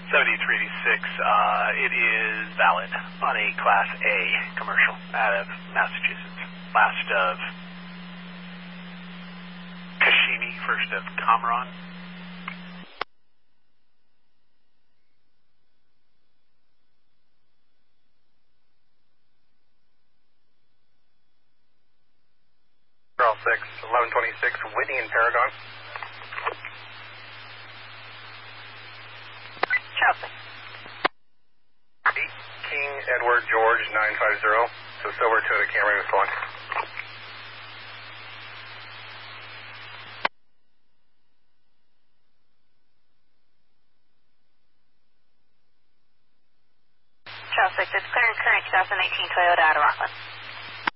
7386, it is valid on a Class A commercial out of Massachusetts. Last of Kashimi, first of Kamran. Girl 6, 1126, Whitney in Paragon. Chelsea. 8 King Edward George 950, so Silver Toyota Camry was going. Chelsea, it's clear and current 2018 Toyota out of Rockland.